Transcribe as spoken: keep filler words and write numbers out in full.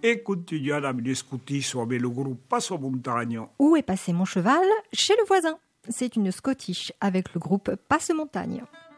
et continuant à me discuter avec le groupe Passo Montagne. Où est passé mon cheval? Chez le voisin. C'est une Scottish avec le groupe Passe Montagne.